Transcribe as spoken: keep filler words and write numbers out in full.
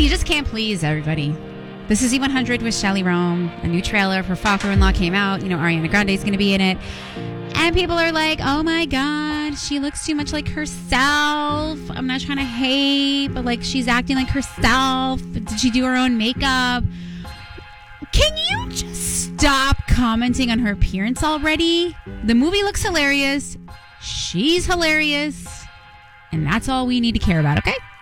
you just can't please everybody. This is E one hundred with Shelley Rome. A new trailer for Father-in-Law came out. You know, Ariana Grande is going to be in it. And people are like, oh my God, she looks too much like herself. I'm not trying to hate, but like she's acting like herself. Did she do her own makeup? Can you just stop commenting on her appearance already? The movie looks hilarious. She's hilarious. And that's all we need to care about, okay?